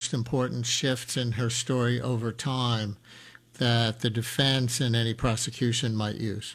most important shifts in her story over time that the defense and any prosecution might use?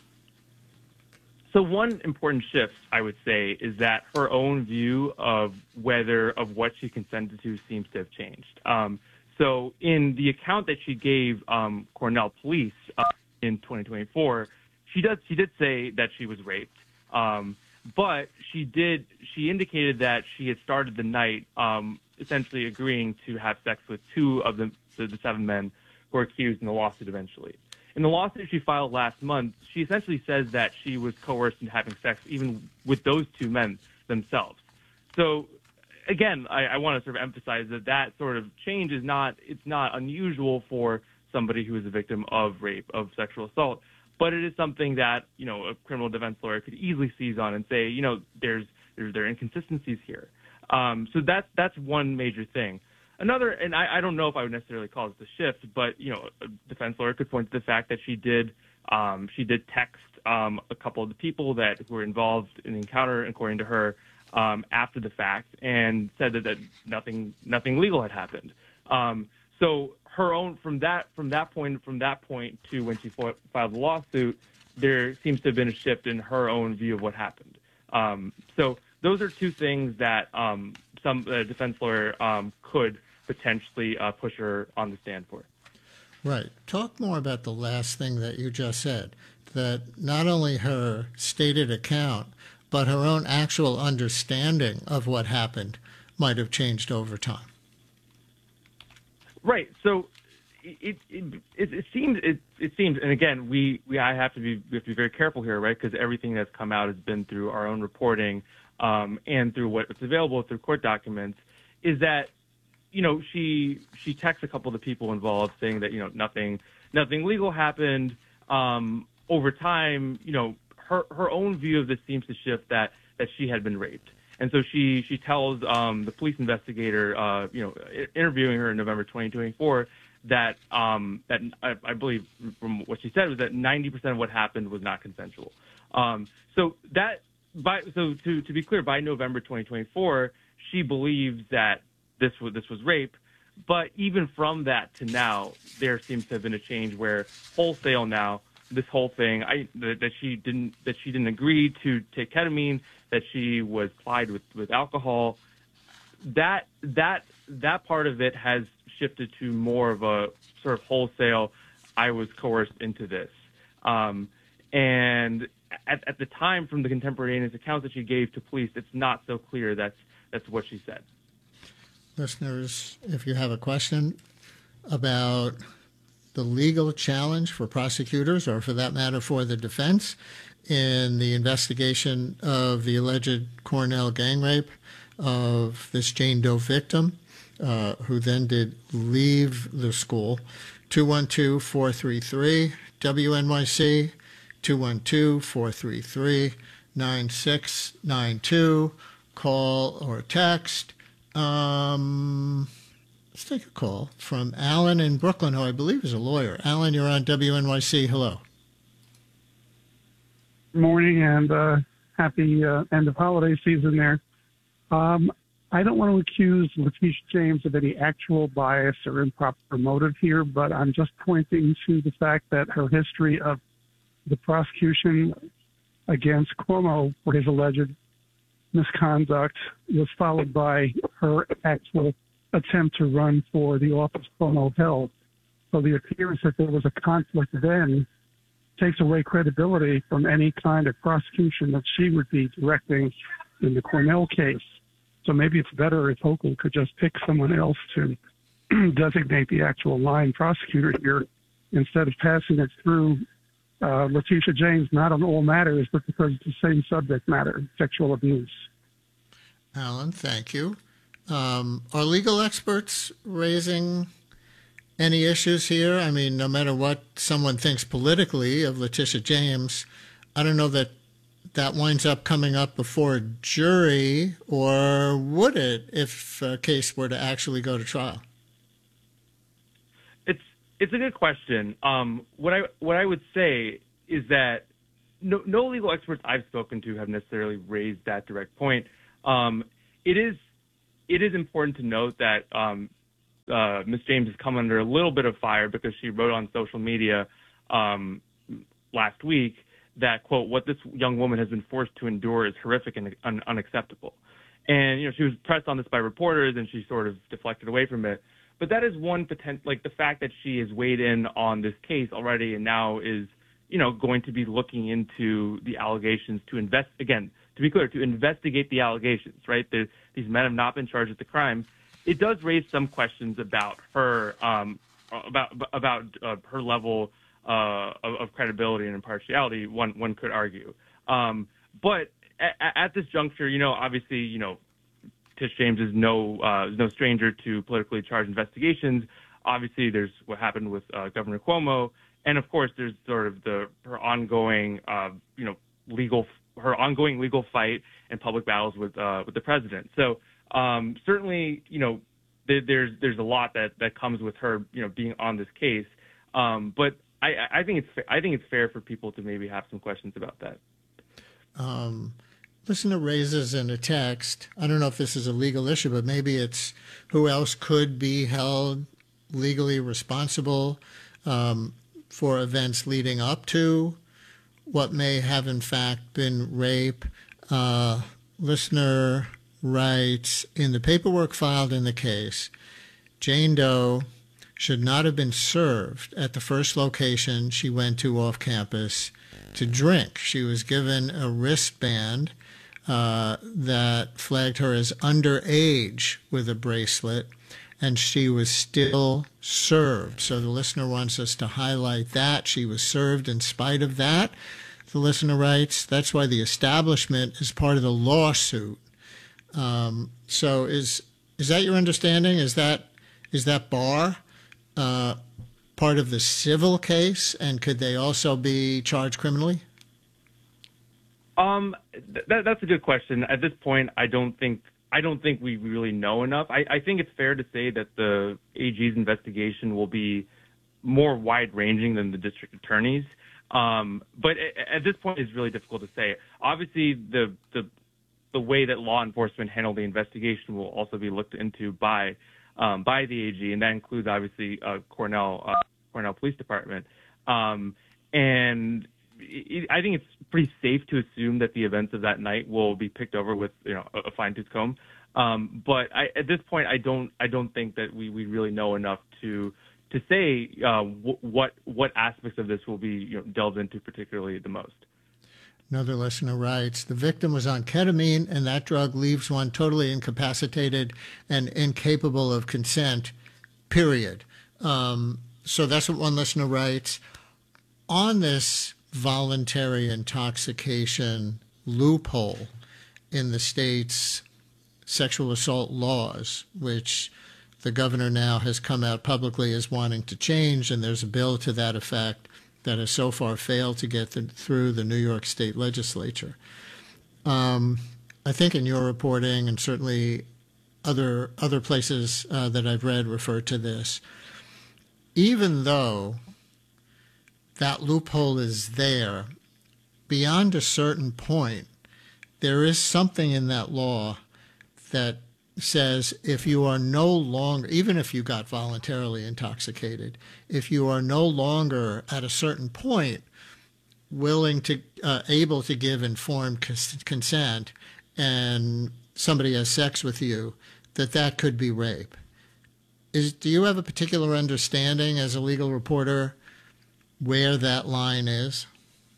So one important shift, I would say, is that her own view of what she consented to seems to have changed. So in the account that she gave Cornell police in 2024, she did say that she was raped, but she indicated that she had started the night essentially agreeing to have sex with two of the seven men who were accused in the lawsuit eventually. In the lawsuit she filed last month, she essentially says that she was coerced into having sex even with those two men themselves. So, again, I want to sort of emphasize that sort of change it's not unusual for somebody who is a victim of rape, of sexual assault, but it is something that, a criminal defense lawyer could easily seize on and say, there are inconsistencies here. So that's one major thing. Another, and I don't know if I would necessarily call this a shift, but a defense lawyer could point to the fact that she did text a couple of the people who were involved in the encounter, according to her, after the fact, and said that nothing legal had happened. So her own from that point to when she filed the lawsuit, there seems to have been a shift in her own view of what happened. So those are two things that some defense lawyer could potentially push her on the stand for. Right. Talk more about the last thing that you just said, that not only her stated account, but her own actual understanding of what happened might have changed over time. Right. So it seems, and again, we have to be very careful here, right? Because everything that's come out has been through our own reporting and through what's available through court documents. Is that she texts a couple of the people involved saying that nothing legal happened. Over time, her own view of this seems to shift that she had been raped. And so she tells the police investigator, interviewing her in November 2024, that I believe from what she said was that 90% of what happened was not consensual. So to be clear, by November 2024, she believes that this was rape. But even from that to now, there seems to have been a change where wholesale now, this whole thing, that she didn't agree to take ketamine, that she was plied with alcohol, that part of it has shifted to more of a sort of wholesale, I was coerced into this. And at the time, from the contemporaneous accounts that she gave to police, it's not so clear that's what she said. Listeners, if you have a question about the legal challenge for prosecutors, or for that matter for the defense, in the investigation of the alleged Cornell gang rape of this Jane Doe victim, who then did leave the school, 212-433-WNYC, 212-433-9692. Call or text. Let's take a call from Alan in Brooklyn, who I believe is a lawyer. Alan, you're on WNYC. Hello. Good morning, and happy end of holiday season there. I don't want to accuse Letitia James of any actual bias or improper motive here, but I'm just pointing to the fact that her history of the prosecution against Cuomo for his alleged misconduct was followed by her actual attempt to run for the office Cuomo held. So the appearance that there was a conflict then takes away credibility from any kind of prosecution that she would be directing in the Cornell case. So maybe it's better if Hochul could just pick someone else to designate the actual line prosecutor here instead of passing it through Letitia James, not on all matters, but because it's the same subject matter, sexual abuse. Alan, thank you. Are legal experts raising any issues here? I mean, no matter what someone thinks politically of Letitia James, I don't know that winds up coming up before a jury, or would it if a case were to actually go to trial? It's a good question. What I would say is that no legal experts I've spoken to have necessarily raised that direct point. It is important to note that Ms. James has come under a little bit of fire because she wrote on social media last week that, quote, what this young woman has been forced to endure is horrific and unacceptable. And, she was pressed on this by reporters, and she sort of deflected away from it. But that is one potential, like the fact that she has weighed in on this case already and now is, going to be looking into the allegations to again, to be clear, to investigate the allegations, right? These men have not been charged with the crime. It does raise some questions about her, about her level of credibility and impartiality. One could argue, but at this juncture, obviously, Tish James is no stranger to politically charged investigations. Obviously, there's what happened with Governor Cuomo, and of course, there's sort of her ongoing legal fight and public battles with the president. So certainly, there's a lot that comes with her, being on this case. But I think it's fair for people to maybe have some questions about that. Listener raises in a text, I don't know if this is a legal issue, but maybe it's who else could be held legally responsible for events leading up to what may have in fact been rape. Listener writes, in the paperwork filed in the case, Jane Doe should not have been served at the first location she went to off campus to drink. She was given a wristband that flagged her as underage with a bracelet, and she was still served. So the listener wants us to highlight that. She was served in spite of that. The listener writes, that's why the establishment is part of the lawsuit. So is that your understanding? Is that bar part of the civil case, and could they also be charged criminally? That's a good question. At this point, I don't think we really know enough. I think it's fair to say that the AG's investigation will be more wide-ranging than the district attorney's. But at this point, it's really difficult to say. Obviously, the way that law enforcement handle the investigation will also be looked into by the AG, and that includes obviously Cornell Police Department. And I think it's pretty safe to assume that the events of that night will be picked over with a fine-tooth comb. But at this point, I don't think that we really know enough to say what aspects of this will be delved into particularly the most. Another listener writes, the victim was on ketamine, and that drug leaves one totally incapacitated and incapable of consent, period. So that's what one listener writes. On this voluntary intoxication loophole in the state's sexual assault laws, which the governor now has come out publicly as wanting to change, and there's a bill to that effect that has so far failed to get through the New York State legislature. I think in your reporting, and certainly other places that I've read refer to this, even though that loophole is there, beyond a certain point, there is something in that law that says if you are no longer, even if you got voluntarily intoxicated, if you are no longer at a certain point willing to, able to give informed consent, and somebody has sex with you, that could be rape. Do you have a particular understanding as a legal reporter where that line is?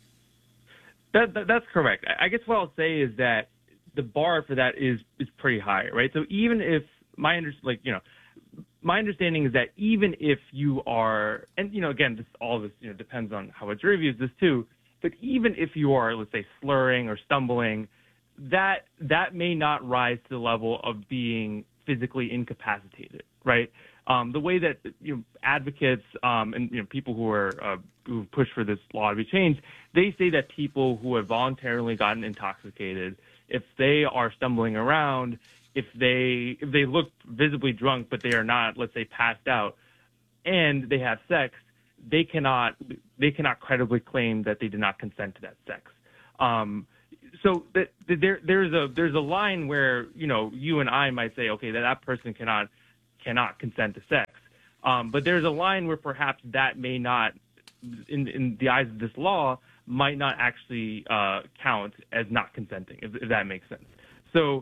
That's correct. I guess what I'll say is that the bar for that is pretty high, right? So even if my understanding is that even if you are, and again, all this depends on how a jury views this too, but even if you are, let's say, slurring or stumbling, that may not rise to the level of being physically incapacitated, right? The way that advocates and people who push for this law to be changed, they say that people who have voluntarily gotten intoxicated, if they are stumbling around, if they look visibly drunk but they are not, let's say, passed out, and they have sex, they cannot credibly claim that they did not consent to that sex. So there's a line where you and I might say, okay, that person cannot cannot consent to sex. But there's a line where perhaps that may not, in the eyes of this law, might not actually count as not consenting, if that makes sense. So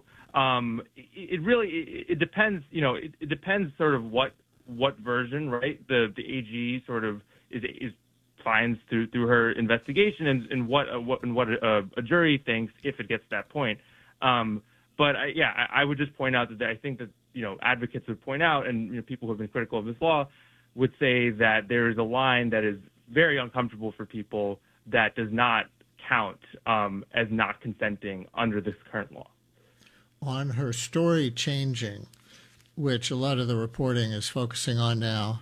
it depends. It depends sort of what version, right? The AG sort of is finds through her investigation and what a jury thinks if it gets to that point. But I would just point out that I think that advocates would point out, and people who have been critical of this law would say that there is a line that is very uncomfortable for people that does not count as not consenting under this current law. On her story changing, which a lot of the reporting is focusing on now,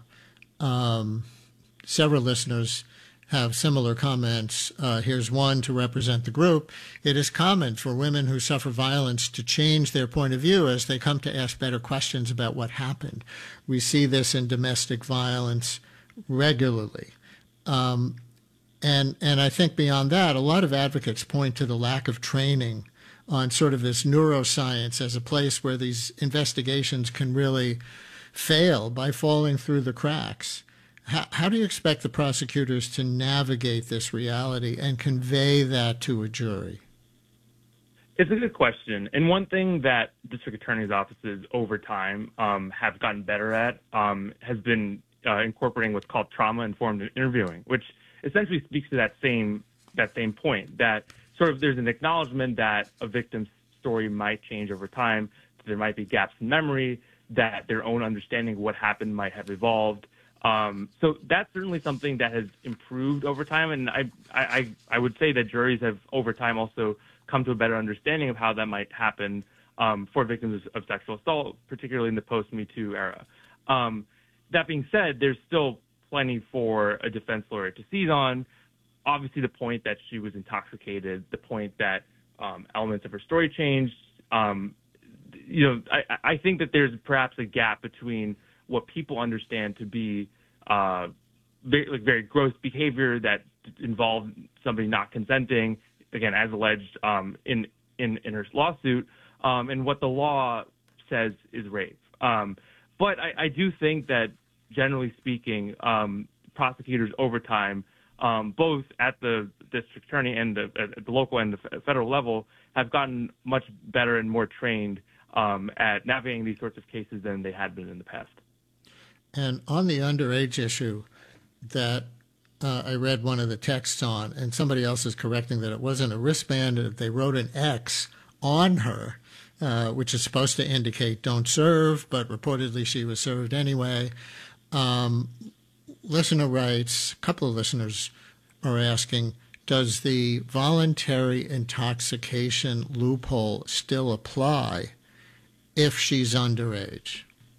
several listeners have similar comments. Here's one to represent the group. It is common for women who suffer violence to change their point of view as they come to ask better questions about what happened. We see this in domestic violence regularly. And I think beyond that, a lot of advocates point to the lack of training on sort of this neuroscience as a place where these investigations can really fail by falling through the cracks. How do you expect the prosecutors to navigate this reality and convey that to a jury? It's a good question. And one thing that district attorneys' offices over time have gotten better at has been incorporating what's called trauma-informed interviewing, which essentially speaks to that same point, that sort of there's an acknowledgement that a victim's story might change over time, there might be gaps in memory, that their own understanding of what happened might have evolved. So that's certainly something that has improved over time, and I would say that juries have over time also come to a better understanding of how that might happen for victims of sexual assault, particularly in the post-Me Too era. That being said, there's still plenty for a defense lawyer to seize on. Obviously, the point that she was intoxicated, the point that elements of her story changed. I think that there's perhaps a gap between what people understand to be very gross behavior that involved somebody not consenting, again, as alleged in her lawsuit, and what the law says is rape. But I do think that, generally speaking, prosecutors over time, both at the district attorney and at the local and the federal level, have gotten much better and more trained at navigating these sorts of cases than they had been in the past. And on the underage issue that I read one of the texts on, and somebody else is correcting that it wasn't a wristband, they wrote an X on her, which is supposed to indicate don't serve, but reportedly she was served anyway. Listener writes, a couple of listeners are asking, does the voluntary intoxication loophole still apply if she's underage?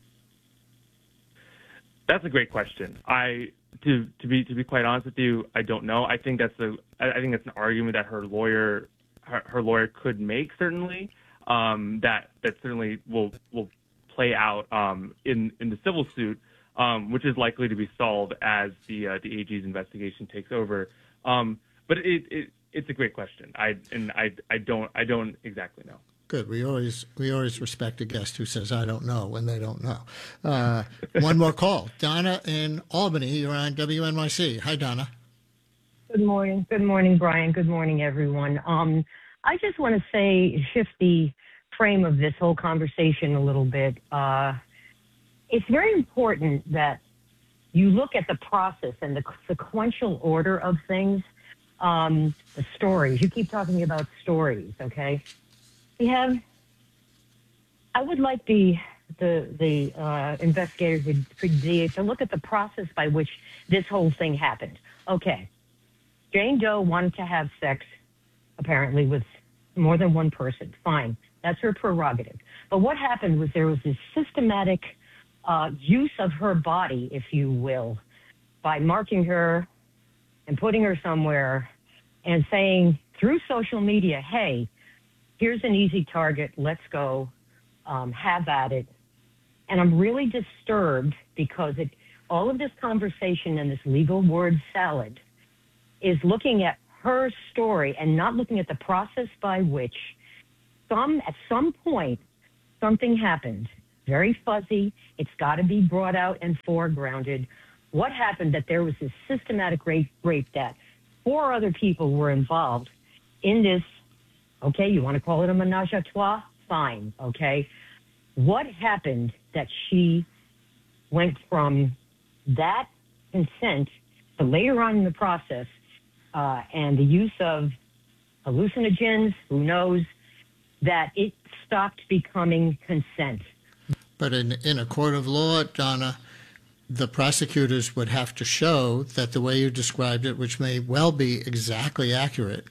That's a great question. To be quite honest with you, I don't know. I think that's an argument that her lawyer could make, certainly. That certainly will play out in the civil suit, which is likely to be solved as the AG's investigation takes over. But it's a great question. I don't exactly know. Good. We always respect a guest who says, I don't know, when they don't know. One more call. Donna in Albany, you're on WNYC. Hi, Donna. Good morning. Good morning, Brian. Good morning, everyone. I just want to shift the frame of this whole conversation a little bit. It's very important that you look at the process and the sequential order of things, the stories. You keep talking about stories, okay? I would like the investigators to look at the process by which this whole thing happened. Okay, Jane Doe wanted to have sex, apparently, with more than one person. Fine, that's her prerogative. But what happened was there was this systematic use of her body, if you will, by marking her and putting her somewhere and saying through social media, hey, here's an easy target. Let's go. Have at it. And I'm really disturbed because all of this conversation and this legal word salad is looking at her story and not looking at the process by which at some point something happened very fuzzy. It's got to be brought out and foregrounded. What happened that there was this systematic rape that 4 other people were involved in this, okay, you want to call it a menage a trois? Fine, okay. What happened that she went from that consent to later on in the process and the use of hallucinogens, who knows, that it stopped becoming consent. But in a court of law, Donna, the prosecutors would have to show that the way you described it, which may well be exactly accurate,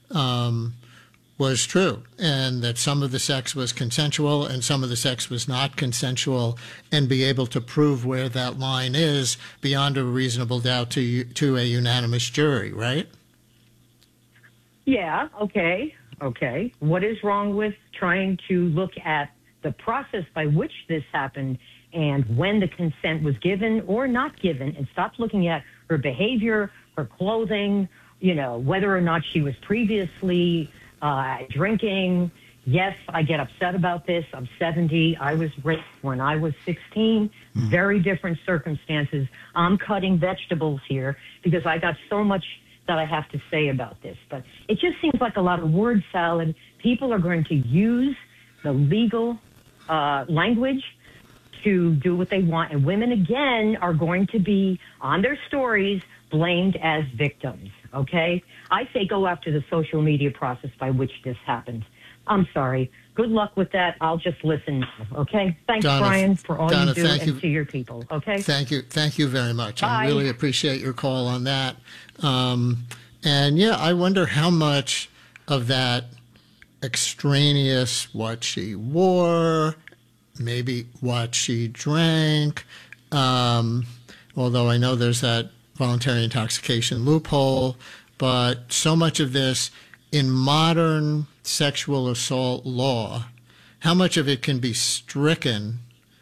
was true, and that some of the sex was consensual and some of the sex was not consensual, and be able to prove where that line is beyond a reasonable doubt to a unanimous jury, right? Yeah, okay. What is wrong with trying to look at the process by which this happened and when the consent was given or not given, and stop looking at her behavior, her clothing, whether or not she was previously drinking? Yes, I get upset about this. I'm 70. I was raped when I was 16. Very different circumstances. I'm cutting vegetables here because I got so much that I have to say about this. But it just seems like a lot of word salad. People are going to use the legal language to do what they want. And women, again, are going to be on their stories blamed as victims, okay? I say go after the social media process by which this happened. I'm sorry. Good luck with that. I'll just listen, okay? Thanks, Donna, Brian, for all Donna, you do and to your people, okay? Thank you very much. Bye. I really appreciate your call on that. And yeah, I wonder how much of that extraneous, what she wore, maybe what she drank, although I know there's that voluntary intoxication loophole, but so much of this in modern sexual assault law, how much of it can be stricken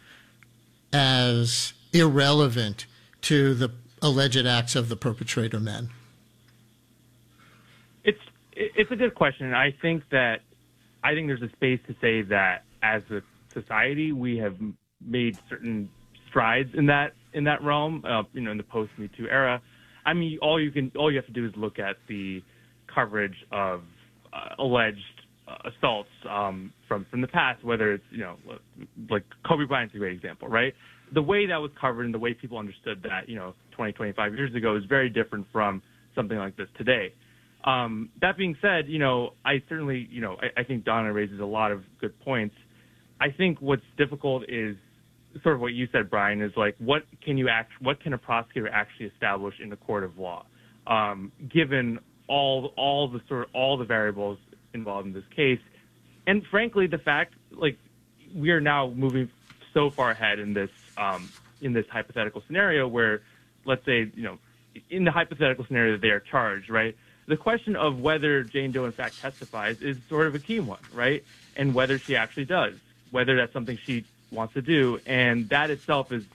as irrelevant to the alleged acts of the perpetrator men? It's a good question. I think there's a space to say that as a society we have made certain strides in that realm. In the post Me Too era. I mean, all you have to do is look at the coverage of alleged assaults from the past, whether it's like Kobe Bryant's a great example, right? The way that was covered and the way people understood that 20, 25 years ago is very different from something like this today. That being said, I certainly, I think Donna raises a lot of good points. I think what's difficult is sort of what you said, Brian, is like, what can a prosecutor actually establish in the court of law, given all the variables involved in this case, and frankly, the fact, like, we are now moving so far ahead in this hypothetical scenario where, let's say, in the hypothetical scenario that they are charged, right? The question of whether Jane Doe in fact testifies is sort of a key one, right? And whether she actually does, whether that's something she wants to do, and that itself is,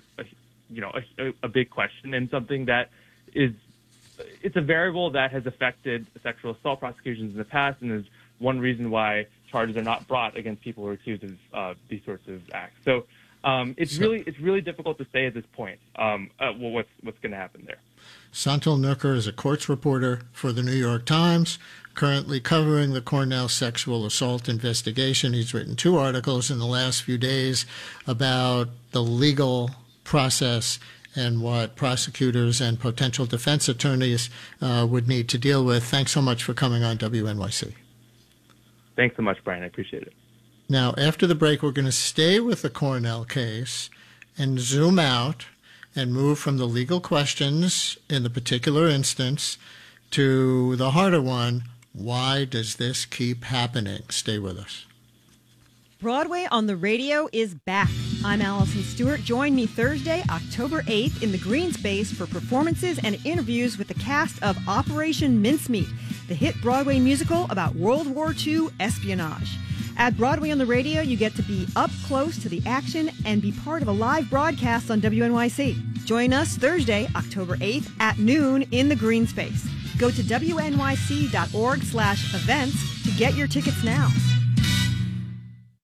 a big question, and something that it's a variable that has affected sexual assault prosecutions in the past, and is one reason why charges are not brought against people who are accused of these sorts of acts. So it's really difficult to say at this point what's going to happen there. Santal Nurkar is a courts reporter for the New York Times, currently covering the Cornell sexual assault investigation. He's written 2 articles in the last few days about the legal process and what prosecutors and potential defense attorneys would need to deal with. Thanks so much for coming on WNYC. Thanks so much, Brian. I appreciate it. Now, after the break, we're going to stay with the Cornell case and zoom out and move from the legal questions in the particular instance to the harder one. Why does this keep happening? Stay with us. Broadway on the Radio is back. I'm Allison Stewart. Join me Thursday, October 8th in the Green Space for performances and interviews with the cast of Operation Mincemeat, the hit Broadway musical about World War II espionage. At Broadway on the Radio, you get to be up close to the action and be part of a live broadcast on WNYC. Join us Thursday, October 8th at noon in the Green Space. Go to WNYC.org/events to get your tickets now.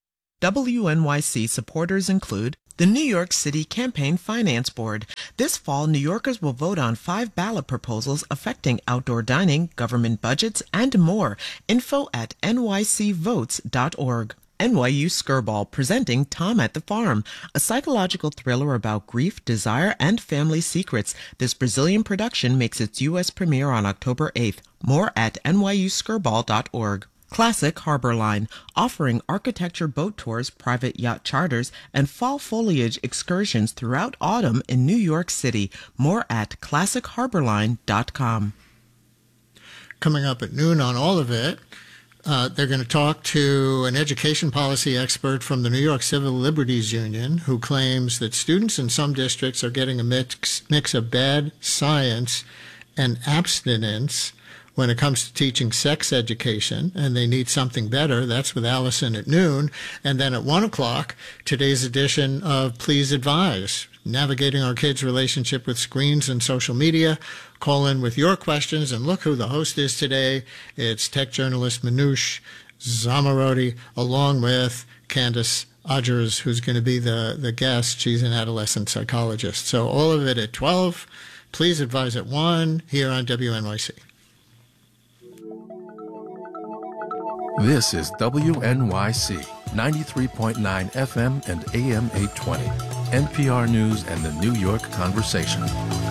WNYC supporters include the New York City Campaign Finance Board. This fall, New Yorkers will vote on 5 ballot proposals affecting outdoor dining, government budgets, and more. Info at nycvotes.org. NYU Skirball presenting Tom at the Farm, a psychological thriller about grief, desire, and family secrets. This Brazilian production makes its U.S. premiere on October 8th. More at nyuskirball.org. Classic Harbor Line, offering architecture boat tours, private yacht charters, and fall foliage excursions throughout autumn in New York City. More at classichairborline.com. Coming up at noon on all of it, they're going to talk to an education policy expert from the New York Civil Liberties Union who claims that students in some districts are getting a mix of bad science and abstinence when it comes to teaching sex education, and they need something better. That's with Allison at noon. And then at 1 o'clock, today's edition of Please Advise, navigating our kids' relationship with screens and social media. Call in with your questions, and look who the host is today. It's tech journalist Manoush Zomorodi, along with Candace Odgers, who's going to be the guest. She's an adolescent psychologist. So all of it at 12. Please Advise at 1 here on WNYC. This is WNYC 93.9 FM and AM 820. NPR News and the New York Conversation.